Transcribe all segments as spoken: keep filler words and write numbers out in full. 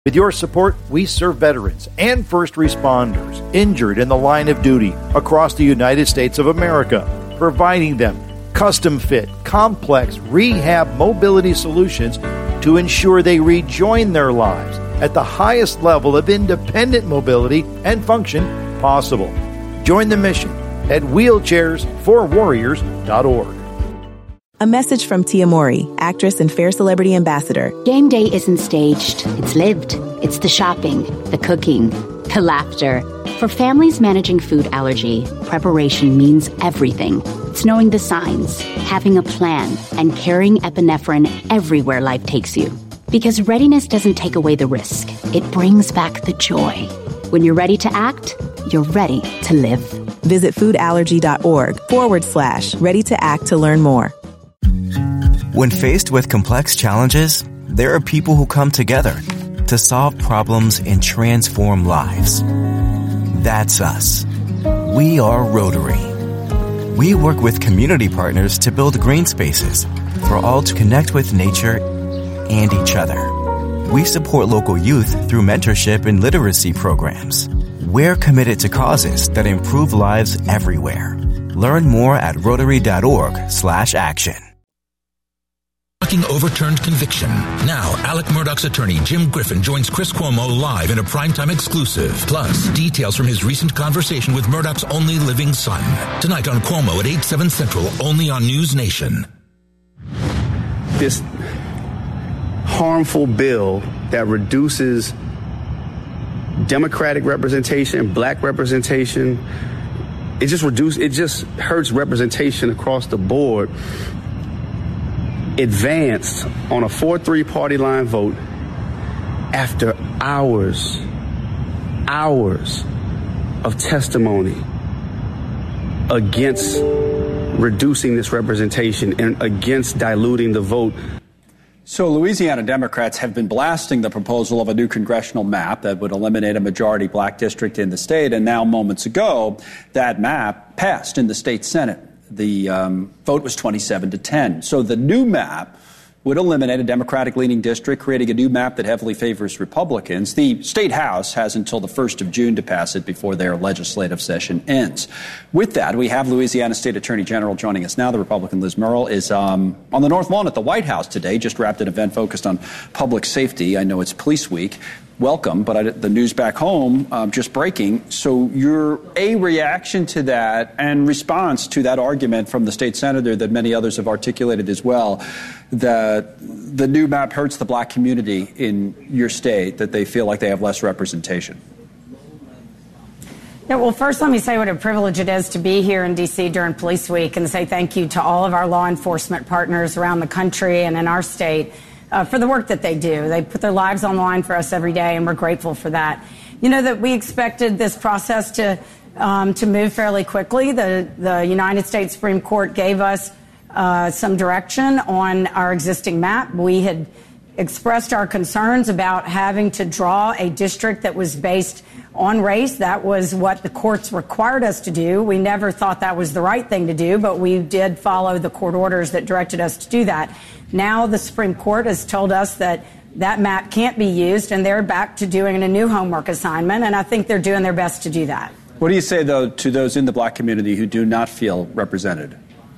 With your support, we serve veterans and first responders injured in the line of duty across the United States of America, providing them custom-fit, complex rehab mobility solutions to ensure they rejoin their lives at the highest level of independent mobility and function possible. Join the mission at wheelchairs for warriors dot org. A message from Tia Mowry, actress and Fair Celebrity Ambassador. Game day isn't staged. It's lived. It's the shopping, the cooking, the laughter. For families managing food allergy, preparation means everything. It's knowing the signs, having a plan, and carrying epinephrine everywhere life takes you. Because readiness doesn't take away the risk. It brings back the joy. When you're ready to act, you're ready to live. Visit foodallergy.org forward slash ready to act to learn more. When faced with complex challenges, there are people who come together to solve problems and transform lives. That's us. We are Rotary. We work with community partners to build green spaces for all to connect with nature and each other. We support local youth through mentorship and literacy programs. We're committed to causes that improve lives everywhere. Learn more at rotary.org slash action. Overturned conviction. Now, Alec Murdaugh's attorney, Jim Griffin, joins Chris Cuomo live in a primetime exclusive. Plus, details from his recent conversation with Murdaugh's only living son. Tonight on Cuomo at eight, seven Central, only on News Nation. This harmful bill that reduces Democratic representation, black representation, it just reduce, it just hurts representation across the board. Advanced on a four three party line vote after hours, hours of testimony against reducing this representation and against diluting the vote. So Louisiana Democrats have been blasting the proposal of a new congressional map that would eliminate a majority black district in the state. And now moments ago, that map passed in the state Senate. The um, vote was twenty-seven to ten. So the new map would eliminate a Democratic-leaning district, creating a new map that heavily favors Republicans. The State House has until the first of June to pass it before their legislative session ends. With that, we have Louisiana State Attorney General joining us now. The Republican Liz Murrill is um, on the North Lawn at the White House today, just wrapped an event focused on public safety. I know it's Police Week. Welcome, but I, the news back home, um, just breaking. So your a reaction to that and response to that argument from the state senator that many others have articulated as well, that the new map hurts the black community in your state, that they feel like they have less representation. Yeah, well, first let me say what a privilege it is to be here in D C during Police Week and say thank you to all of our law enforcement partners around the country and in our state. Uh, for the work that they do. They put their lives on the line for us every day, and we're grateful for that. You know that we expected this process to um, to move fairly quickly. The, the United States Supreme Court gave us uh, some direction on our existing map. We had expressed our concerns about having to draw a district that was based on race. That was what the courts required us to do. We never thought that was the right thing to do, but we did follow the court orders that directed us to do that. Now the Supreme Court has told us that that map can't be used, and they're back to doing a new homework assignment, and I think they're doing their best to do that. What do you say, though, to those in the black community who do not feel represented?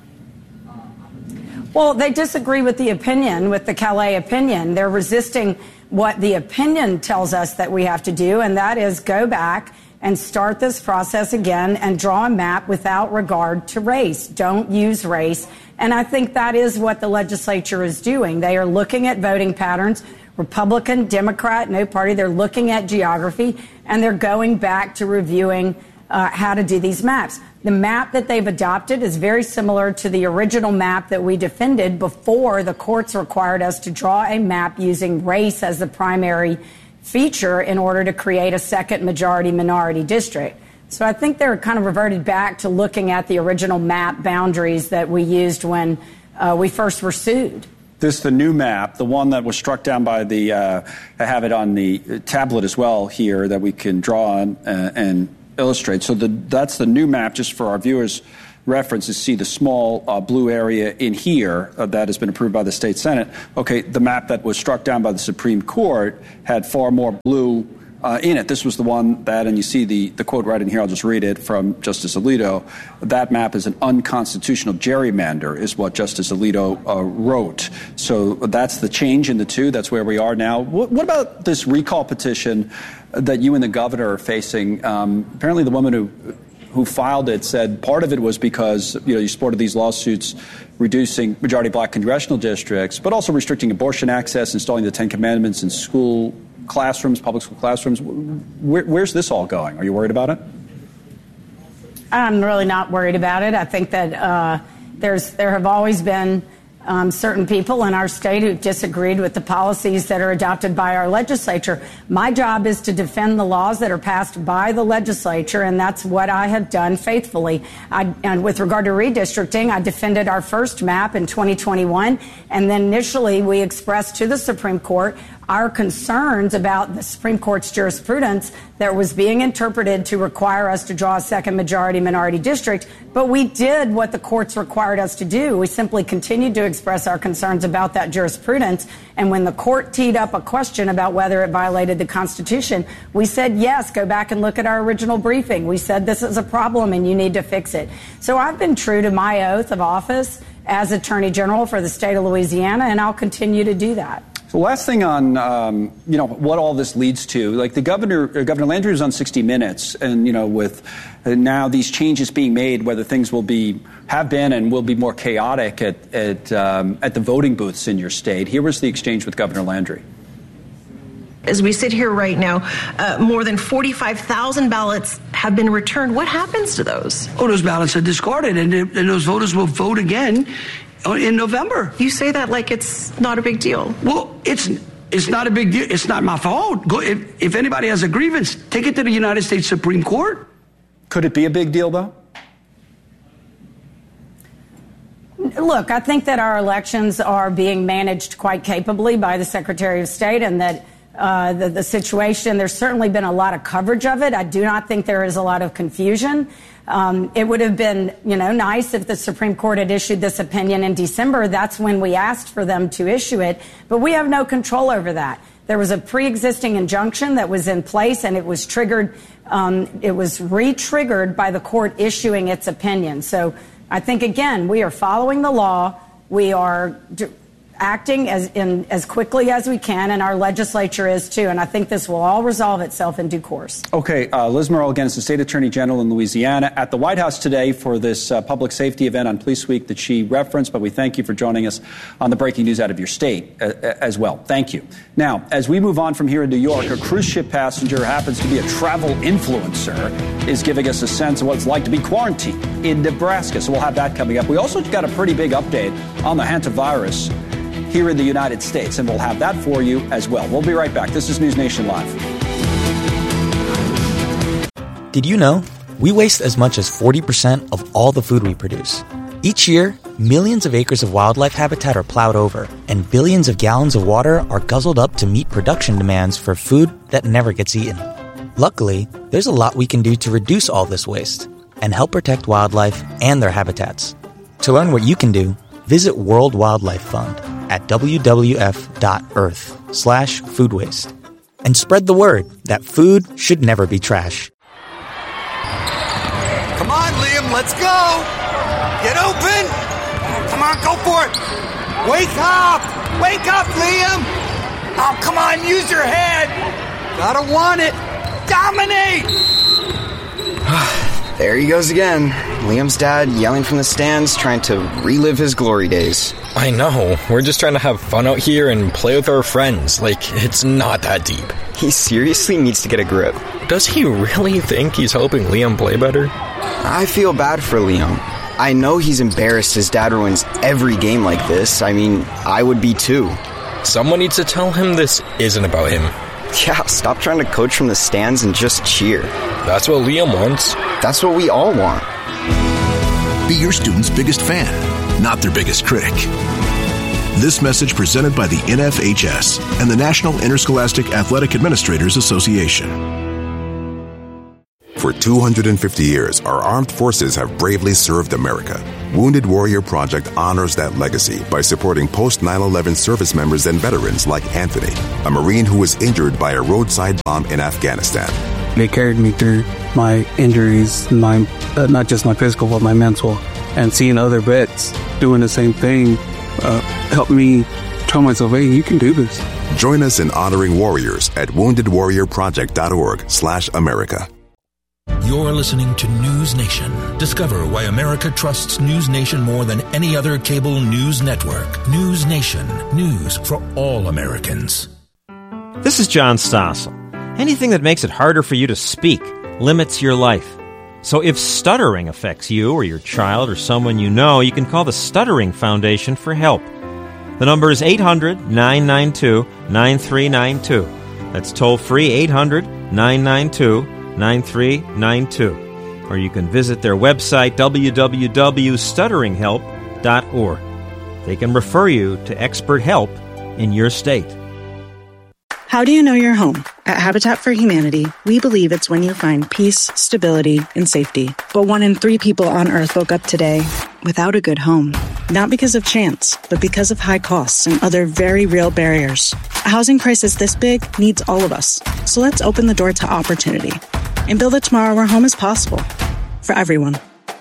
Well, they disagree with the opinion, with the Calais opinion. They're resisting what the opinion tells us that we have to do, and that is go back and start this process again and draw a map without regard to race. Don't use race. And I think that is what the legislature is doing. They are looking at voting patterns, Republican, Democrat, no party. They're looking at geography, and they're going back to reviewing uh, how to do these maps. The map that they've adopted is very similar to the original map that we defended before the courts required us to draw a map using race as the primary feature in order to create a second majority minority district. So I think they're kind of reverted back to looking at the original map boundaries that we used when uh, we first were sued. This, the new map, the one that was struck down by the, uh, I have it on the tablet as well here that we can draw on uh, and illustrate. So the, that's the new map, just for our viewers reference is see the small uh, blue area in here uh, that has been approved by the state Senate. Okay, the map that was struck down by the Supreme Court had far more blue uh, in it. This was the one that, and you see the, the quote right in here, I'll just read it from Justice Alito. That map is an unconstitutional gerrymander, is what Justice Alito uh, wrote. So that's the change in the two. That's where we are now. What, what about this recall petition that you and the governor are facing? Um, apparently the woman who who filed it said part of it was because, you know, you supported these lawsuits reducing majority black congressional districts, but also restricting abortion access, installing the Ten Commandments in school classrooms, public school classrooms. Where, where's this all going? Are you worried about it? I'm really not worried about it. I think that uh, there's there have always been Um, certain people in our state who disagreed with the policies that are adopted by our legislature. My job is to defend the laws that are passed by the legislature, and that's what I have done faithfully. I, and with regard to redistricting, I defended our first map in twenty twenty-one, and then initially we expressed to the Supreme Court our concerns about the Supreme Court's jurisprudence that was being interpreted to require us to draw a second majority minority district. But we did what the courts required us to do. We simply continued to express our concerns about that jurisprudence. And when the court teed up a question about whether it violated the Constitution, we said, yes, go back and look at our original briefing. We said this is a problem and you need to fix it. So I've been true to my oath of office as Attorney General for the state of Louisiana, and I'll continue to do that. The last thing on, um, you know, what all this leads to, like the governor, uh, Governor Landry was on sixty minutes, and, you know, with uh, now these changes being made, whether things will be, have been and will be more chaotic at, at, um, at the voting booths in your state. Here was the exchange with Governor Landry. As we sit here right now, uh, more than forty-five thousand ballots have been returned. What happens to those? Oh, those ballots are discarded, and, and those voters will vote again in November. You say that like it's not a big deal. Well, it's it's not a big deal. It's not my fault. Go, if, if anybody has a grievance, take it to the United States Supreme Court. Could it be a big deal, though? Look, I think that our elections are being managed quite capably by the Secretary of State, and that uh, the, the situation, there's certainly been a lot of coverage of it. I do not think there is a lot of confusion. Um, it would have been, you know, nice if the Supreme Court had issued this opinion in December. That's when we asked for them to issue it. But we have no control over that. There was a pre-existing injunction that was in place, and it was triggered. Um, it was re-triggered by the court issuing its opinion. So I think, again, we are following the law. We are d- acting as in as quickly as we can, and our legislature is too. And I think this will all resolve itself in due course. Okay, uh, Liz Murrill, again, is the state attorney general in Louisiana, at the White House today for this uh, public safety event on Police Week that she referenced. But we thank you for joining us on the breaking news out of your state uh, as well. Thank you. Now, as we move on from here in New York, a cruise ship passenger who happens to be a travel influencer is giving us a sense of what it's like to be quarantined in Nebraska. So we'll have that coming up. We also got a pretty big update on the hantavirus here in the United States, and we'll have that for you as well. We'll be right back. This is News Nation Live. Did you know we waste as much as forty percent of all the food we produce? Each year, millions of acres of wildlife habitat are plowed over, and billions of gallons of water are guzzled up to meet production demands for food that never gets eaten. Luckily, there's a lot we can do to reduce all this waste and help protect wildlife and their habitats. To learn what you can do, visit World Wildlife Fund at w w f dot earth slash food waste and spread the word that food should never be trash. Come on, Liam, let's go! Get open! Come on, go for it! Wake up! Wake up, Liam! Oh, come on, use your head! Gotta want it! Dominate! There he goes again. Liam's dad yelling from the stands, trying to relive his glory days. I know. We're just trying to have fun out here and play with our friends. Like, it's not that deep. He seriously needs to get a grip. Does he really think he's helping Liam play better? I feel bad for Liam. I know he's embarrassed his dad ruins every game like this. I mean, I would be too. Someone needs to tell him this isn't about him. Yeah, stop trying to coach from the stands and just cheer. That's what Liam wants. That's what we all want. Be your student's biggest fan, not their biggest critic. This message presented by the N F H S and the National Interscholastic Athletic Administrators Association. For two hundred fifty years, our armed forces have bravely served America. Wounded Warrior Project honors that legacy by supporting post nine eleven service members and veterans like Anthony, a Marine who was injured by a roadside bomb in Afghanistan. They carried me through my injuries, my uh, not just my physical, but my mental. And seeing other vets doing the same thing uh, helped me tell myself, hey, you can do this. Join us in honoring warriors at wounded warrior project dot org slash America. You're listening to News Nation. Discover why America trusts News Nation more than any other cable news network. News Nation. News for all Americans. This is John Stossel. Anything that makes it harder for you to speak limits your life. So if stuttering affects you or your child or someone you know, you can call the Stuttering Foundation for help. The number is eight hundred, nine nine two, nine three nine two. That's toll-free eight hundred, nine nine two, nine three nine two. Or you can visit their website, w w w dot stuttering help dot org. They can refer you to expert help in your state. How do you know you're home? At Habitat for Humanity, we believe it's when you find peace, stability, and safety. But one in three people on Earth woke up today without a good home. Not because of chance, but because of high costs and other very real barriers. A housing crisis this big needs all of us. So let's open the door to opportunity and build a tomorrow where home is possible for everyone.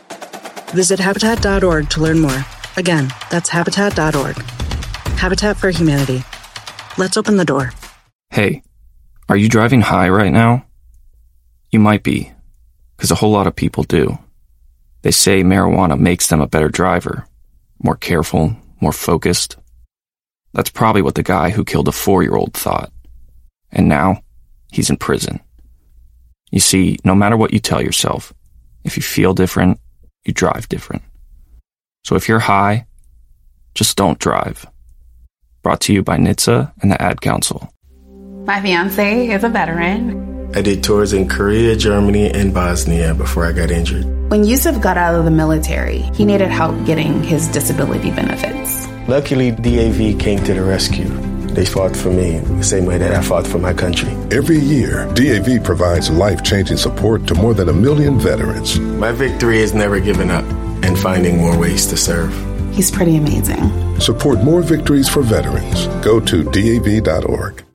Visit habitat dot org to learn more. Again, that's habitat dot org. Habitat for Humanity. Let's open the door. Hey, are you driving high right now? You might be, because a whole lot of people do. They say marijuana makes them a better driver, more careful, more focused. That's probably what the guy who killed a four-year-old thought. And now, he's in prison. You see, no matter what you tell yourself, if you feel different, you drive different. So if you're high, just don't drive. Brought to you by N H T S A and the Ad Council. My fiance is a veteran. I did tours in Korea, Germany, and Bosnia before I got injured. When Yusuf got out of the military, he needed help getting his disability benefits. Luckily, D A V came to the rescue. They fought for me the same way that I fought for my country. Every year, D A V provides life-changing support to more than a million veterans. My victory is never giving up and finding more ways to serve. He's pretty amazing. Support more victories for veterans. Go to D A V dot org.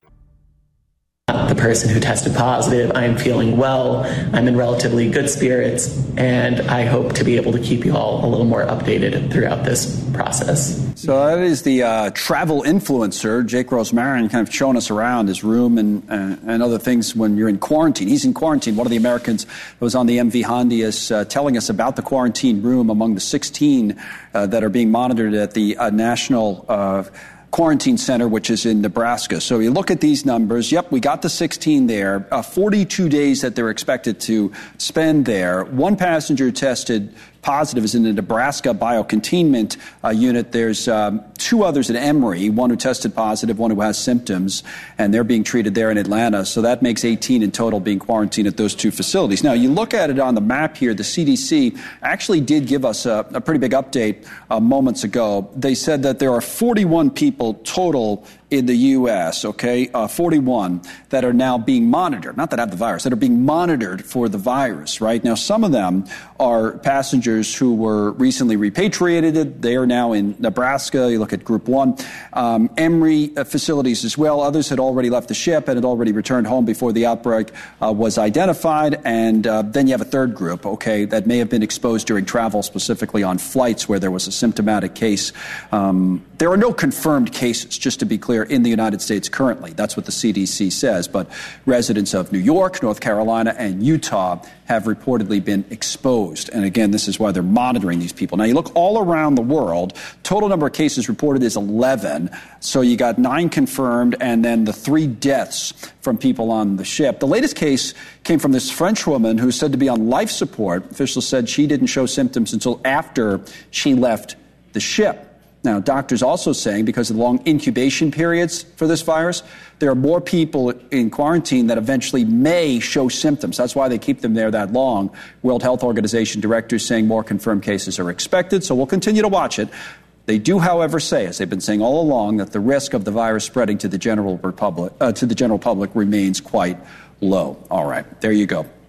The person who tested positive, I'm feeling well, I'm in relatively good spirits, and I hope to be able to keep you all a little more updated throughout this process. So that is the uh, travel influencer, Jake Rosmarin, kind of showing us around his room and uh, and other things when you're in quarantine. He's in quarantine. One of the Americans that was on the M V Hondius uh, telling us about the quarantine room among the sixteen uh, that are being monitored at the uh, National uh Quarantine Center, which is in Nebraska. So you look at these numbers. Yep, we got the sixteen there. Uh, forty-two days that they're expected to spend there. One passenger tested positive is in the Nebraska biocontainment uh, unit. There's um, two others at Emory, one who tested positive, one who has symptoms, and they're being treated there in Atlanta. So that makes eighteen in total being quarantined at those two facilities. Now, you look at it on the map here, the C D C actually did give us a, a pretty big update uh, moments ago. They said that there are forty-one people total in the U S, okay, uh, forty-one that are now being monitored, not that have the virus, that are being monitored for the virus, right? Now, some of them are passengers who were recently repatriated. They are now in Nebraska. You look at Group one. Um, Emory uh, facilities as well. Others had already left the ship and had already returned home before the outbreak uh, was identified. And uh, then you have a third group, okay, that may have been exposed during travel, specifically on flights where there was a symptomatic case. Um, there are no confirmed cases, just to be clear, in the United States currently. That's what the C D C says. But residents of New York, North Carolina, and Utah have reportedly been exposed. And again, this is why they're monitoring these people. Now, you look all around the world, total number of cases reported is eleven. So you got nine confirmed and then the three deaths from people on the ship. The latest case came from this French woman who's said to be on life support. Officials said she didn't show symptoms until after she left the ship. Now, doctors also saying because of the long incubation periods for this virus, there are more people in quarantine that eventually may show symptoms. That's why they keep them there that long. World Health Organization directors saying more confirmed cases are expected, so we'll continue to watch it. They do, however, say, as they've been saying all along, that the risk of the virus spreading to the general republic, uh, to the general public remains quite low. All right, there you go.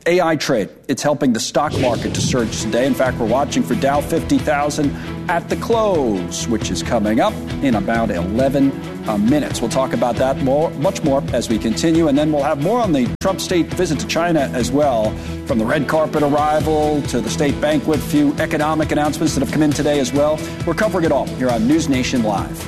A I trade. It's helping the stock market to surge today. In fact, we're watching for Dow fifty thousand at the close, which is coming up in about eleven uh, minutes. We'll talk about that more, much more as we continue. And then we'll have more on the Trump state visit to China as well, from the red carpet arrival to the state banquet, few economic announcements that have come in today as well. We're covering it all here on News Nation Live.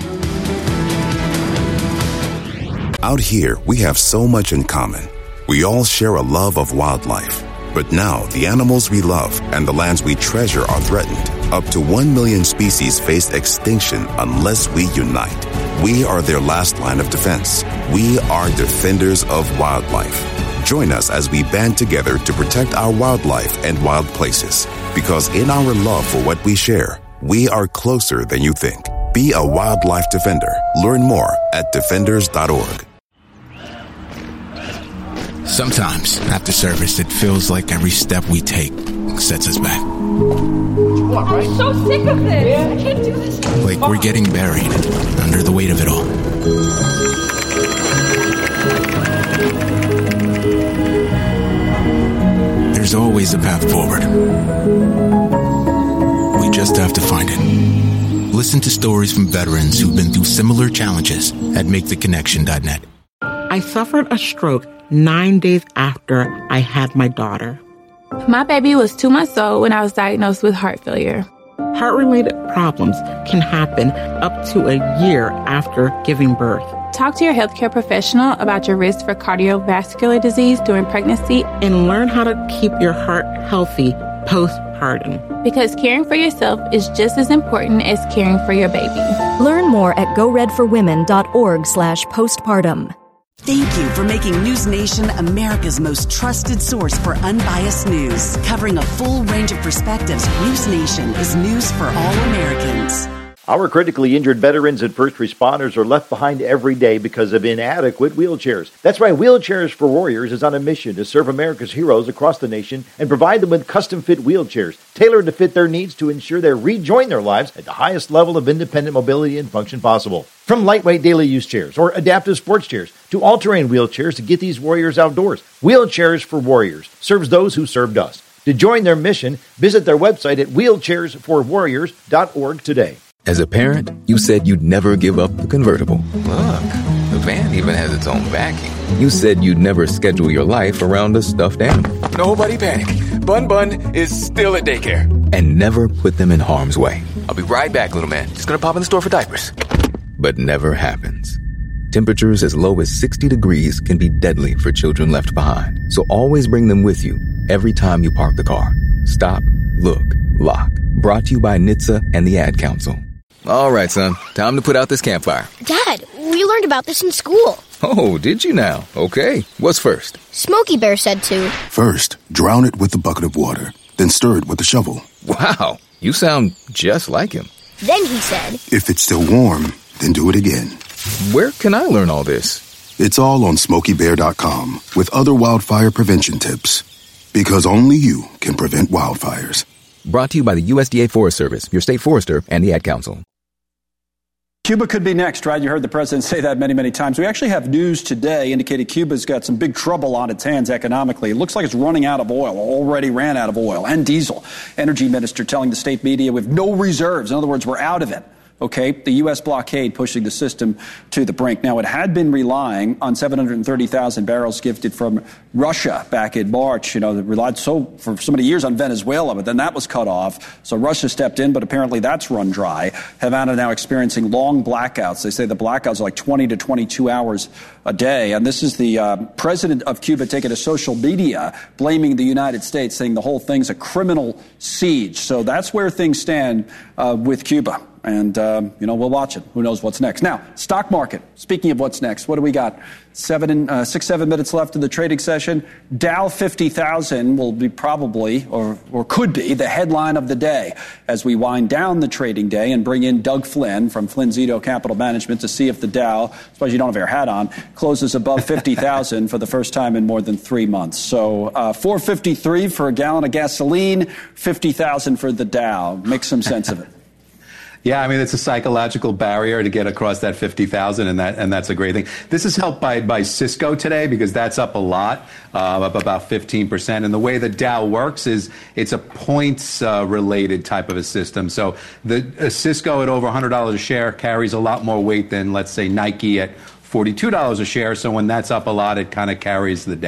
Out here, we have so much in common. We all share a love of wildlife. But now, the animals we love and the lands we treasure are threatened. Up to one million species face extinction unless we unite. We are their last line of defense. We are defenders of wildlife. Join us as we band together to protect our wildlife and wild places. Because in our love for what we share, we are closer than you think. Be a wildlife defender. Learn more at defenders dot org. Sometimes, after service, it feels like every step we take sets us back. I'm so sick of this. I can't do this. Like we're getting buried under the weight of it all. There's always a path forward. We just have to find it. Listen to stories from veterans who've been through similar challenges at make the connection dot net. I suffered a stroke nine days after I had my daughter. My baby was two months old when I was diagnosed with heart failure. Heart-related problems can happen up to a year after giving birth. Talk to your healthcare professional about your risk for cardiovascular disease during pregnancy and learn how to keep your heart healthy postpartum. Because caring for yourself is just as important as caring for your baby. Learn more at go red for women dot org slash postpartum. Thank you for making News Nation America's most trusted source for unbiased news. Covering a full range of perspectives, News Nation is news for all Americans. Our critically injured veterans and first responders are left behind every day because of inadequate wheelchairs. That's why Wheelchairs for Warriors is on a mission to serve America's heroes across the nation and provide them with custom-fit wheelchairs, tailored to fit their needs to ensure they rejoin their lives at the highest level of independent mobility and function possible. From lightweight daily use chairs or adaptive sports chairs to all-terrain wheelchairs to get these warriors outdoors, Wheelchairs for Warriors serves those who served us. To join their mission, visit their website at wheelchairs for warriors dot org today. As a parent, you said you'd never give up the convertible. Look, the van even has its own backing. You said you'd never schedule your life around a stuffed animal. Nobody panic. Bun Bun is still at daycare. And never put them in harm's way. I'll be right back, little man. Just gonna pop in the store for diapers. But never happens. Temperatures as low as sixty degrees can be deadly for children left behind. So always bring them with you every time you park the car. Stop, look, lock. Brought to you by N H T S A and the Ad Council. All right, son. Time to put out this campfire. Dad, we learned about this in school. Oh, did you now? Okay. What's first? Smokey Bear said to. First, drown it with a bucket of water. Then stir it with a shovel. Wow. You sound just like him. Then he said. If it's still warm, then do it again. Where can I learn all this? It's all on smokey bear dot com with other wildfire prevention tips. Because only you can prevent wildfires. Brought to you by the U S D A Forest Service, your state forester, and the Ad Council. Cuba could be next, right? You heard the president say that many, many times. We actually have news today indicating Cuba's got some big trouble on its hands economically. It looks like it's running out of oil, already ran out of oil and diesel. Energy minister telling the state media we have no reserves. In other words, we're out of it. Okay, the U S blockade pushing the system to the brink. Now, it had been relying on seven hundred thirty thousand barrels gifted from Russia back in March. You know, it relied so for so many years on Venezuela, but then that was cut off. So Russia stepped in, but apparently that's run dry. Havana now experiencing long blackouts. They say the blackouts are like twenty to twenty-two hours a day. And this is the uh, president of Cuba taking to social media, blaming the United States, saying the whole thing's a criminal siege. So that's where things stand uh, with Cuba. And, um, you know, we'll watch it. Who knows what's next? Now, stock market. Speaking of what's next, what do we got? Seven, uh, six, seven minutes left in the trading session. Dow fifty thousand will be probably, or, or could be, the headline of the day as we wind down the trading day and bring in Doug Flynn from Flynn Zito Capital Management to see if the Dow, I suppose you don't have your hat on, closes above fifty thousand for the first time in more than three months. So uh, four fifty-three for a gallon of gasoline, fifty thousand for the Dow. Make some sense of it. Yeah, I mean, it's a psychological barrier to get across that fifty thousand, and that and that's a great thing. This is helped by by Cisco today because that's up a lot, uh, up about fifteen percent. And the way the Dow works is it's a points uh, related type of a system. So the uh, Cisco at over one hundred dollars a share carries a lot more weight than, let's say, Nike at forty-two dollars a share. So when that's up a lot, it kind of carries the Dow.